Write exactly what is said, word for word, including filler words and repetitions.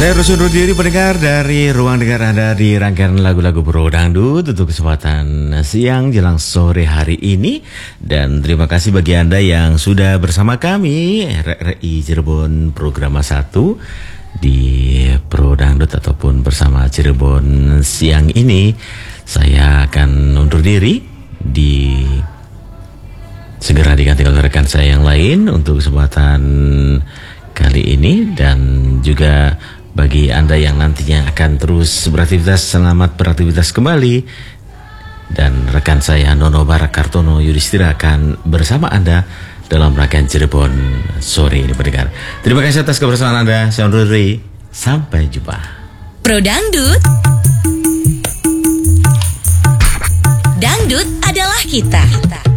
Saya Rusun Rudiri, pendengar dari Ruang Dengar Anda di rangkaian lagu-lagu Pro Dangdut untuk kesempatan siang jelang sore hari ini. Dan terima kasih bagi Anda yang sudah bersama kami R R I Cirebon Programa satu di Pro Dangdut ataupun bersama Cirebon siang ini. Saya akan undur diri di segera diganti oleh rekan saya yang lain untuk kesempatan kali ini. Dan juga bagi Anda yang nantinya akan terus beraktivitas, selamat beraktivitas kembali. Dan rekan saya Nono Barak Kartono Yudhistira akan bersama Anda dalam rangkaian Cirebon sore ini, pendengar. Terima kasih atas kebersamaan Anda. Saya undur diri. Sampai jumpa. Pro Dangdut. Dangdut adalah kita.